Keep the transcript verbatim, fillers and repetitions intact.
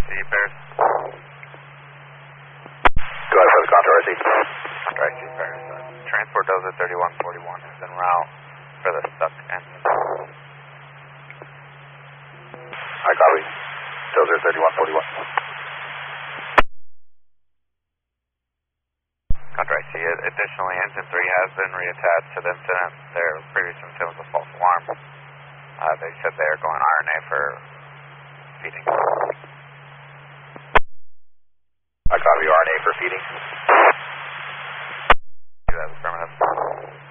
C, Bears. Go ahead for the Contour I C. Contour I C, Bears. Uh, transport Dozer thirty-one forty-one is en route for the stuck engine. I copy. Dozer thirty-one forty-one. Contour I C. Additionally, engine three has been reattached to the incident. Their previous incident was a false alarm. Uh, they said they are going R N A for feeding.